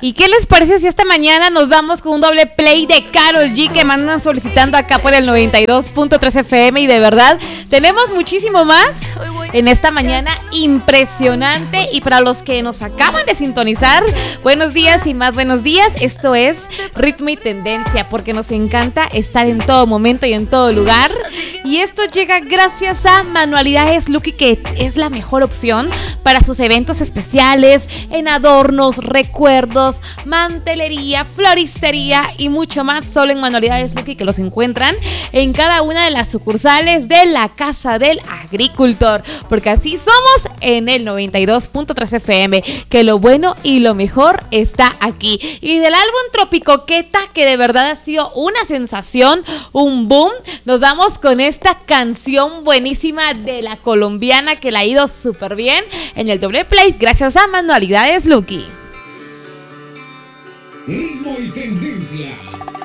¿Y qué les parece si esta mañana nos damos con un doble play de Karol G que me andan solicitando acá por el 92.3 FM? Y de verdad, tenemos muchísimo más en esta mañana impresionante. Y para los que nos acaban de sintonizar, buenos días y más buenos días. Esto es Ritmo y Tendencia, porque nos encanta estar en todo momento y en todo lugar. Y esto llega gracias a Manualidades Lucky, que es la mejor opción para sus eventos especiales, en adornos, recuerdos, mantelería, floristería y mucho más. Solo en Manualidades Lucky, que los encuentran en cada una de las sucursales de la Casa del Agricultor, porque así somos en el 92.3 FM, que lo bueno y lo mejor está aquí. Y del álbum Tropicoqueta, que de verdad ha sido una sensación, un boom, nos damos con esta canción buenísima de la colombiana, que la ha ido súper bien en el doble play gracias a Manualidades Lucky. Ritmo y Tendencia.